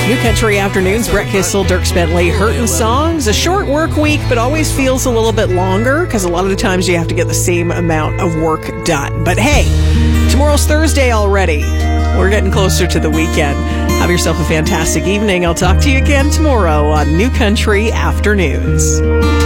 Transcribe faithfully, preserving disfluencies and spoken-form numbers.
New Country Afternoons, Brett Kissel, Dirk Bentley, Hurtin' Songs. A short work week, but always feels a little bit longer because a lot of the times you have to get the same amount of work done. But hey, tomorrow's Thursday already. We're getting closer to the weekend. Have yourself a fantastic evening. I'll talk to you again tomorrow on New Country Afternoons.